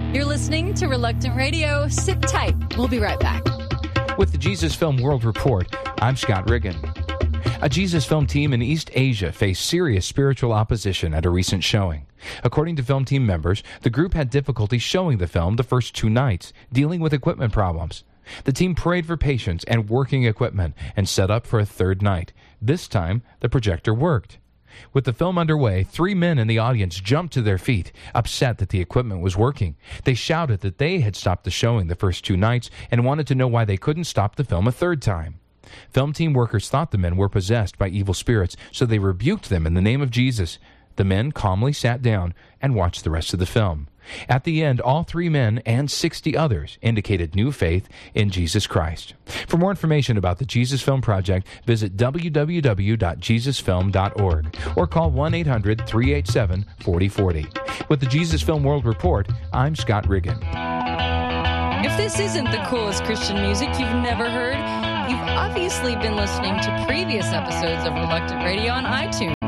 You're listening to Reluctant Radio. Sit tight. We'll be right back. With the Jesus Film World Report, I'm Scott Riggin. A Jesus Film team in East Asia faced serious spiritual opposition at a recent showing. According to film team members, the group had difficulty showing the film the first 2 nights, dealing with equipment problems. The team prayed for patience and working equipment and set up for a 3rd night. This time, the projector worked. With the film underway, 3 men in the audience jumped to their feet, upset that the equipment was working. They shouted that they had stopped the showing the first 2 nights and wanted to know why they couldn't stop the film a 3rd time. Film team workers thought the men were possessed by evil spirits, so they rebuked them in the name of Jesus. The men calmly sat down and watched the rest of the film. At the end, all 3 men and 60 others indicated new faith in Jesus Christ. For more information about the Jesus Film Project, visit www.jesusfilm.org or call 1-800-387-4040. With the Jesus Film World Report, I'm Scott Riggin. If this isn't the coolest Christian music you've never heard, you've obviously been listening to previous episodes of Reluctant Radio on iTunes.